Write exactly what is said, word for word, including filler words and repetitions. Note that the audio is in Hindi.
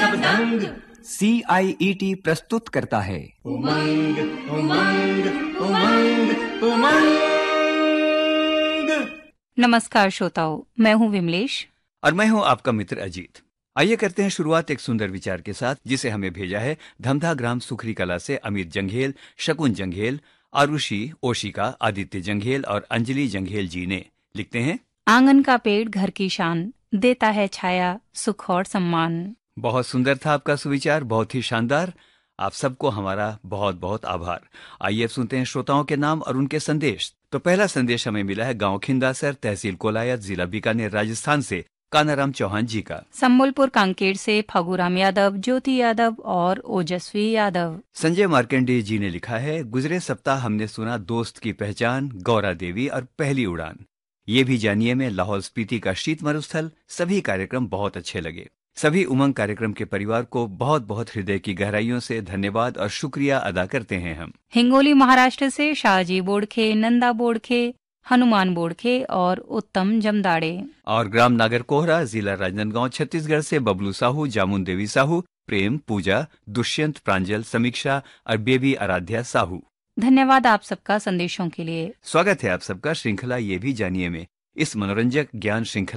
सब दंग। सी आई ई टी प्रस्तुत करता है उमंग उमंग उमंग उमंग। नमस्कार श्रोताओं, मैं हूं विमलेश और मैं हूं आपका मित्र अजीत। आइए करते हैं शुरुआत एक सुंदर विचार के साथ, जिसे हमें भेजा है धमधा ग्राम सुखरी कला से अमित जंघेल, शकुन जंघेल, आरुषि, ओशिका, आदित्य जंघेल और अंजलि जंघेल जी ने। लिखते हैं, आंगन का पेड़ घर की शान, देता है छाया, सुख और सम्मान। बहुत सुंदर था आपका सुविचार, बहुत ही शानदार। आप सबको हमारा बहुत बहुत आभार। आइए अब सुनते हैं श्रोताओं के नाम और उनके संदेश। तो पहला संदेश हमें मिला है गांव खिंदासर, तहसील कोलायत, जिला बीकानेर, राजस्थान से कानाराम चौहान जी का। संबलपुर कांकेर से फगुराम यादव, ज्योति यादव और ओजस्वी यादव। संजय मार्कंडेय जी ने लिखा है, गुजरे सप्ताह हमने सुना दोस्त की पहचान, गौरा देवी और पहली उड़ान। ये भी जानिए में लाहौल स्पीति का शीत मरुस्थल। सभी कार्यक्रम बहुत अच्छे लगे। सभी उमंग कार्यक्रम के परिवार को बहुत बहुत हृदय की गहराइयों से धन्यवाद और शुक्रिया अदा करते हैं हम। हिंगोली महाराष्ट्र से शाहजी बोड़खे, नंदा बोड़खे, हनुमान बोड़खे और उत्तम जमदाड़े। और ग्राम नागर कोहरा, जिला राजनांदगांव, छत्तीसगढ़ से बबलू साहू, जामुन देवी साहू, प्रेम, पूजा, दुष्यंत, प्रांजल, समीक्षा और बेबी आराध्या साहू। धन्यवाद आप सबका संदेशों के लिए। स्वागत है आप सबका श्रृंखला ये भी जानिए में। इस मनोरंजक ज्ञान श्रृंखला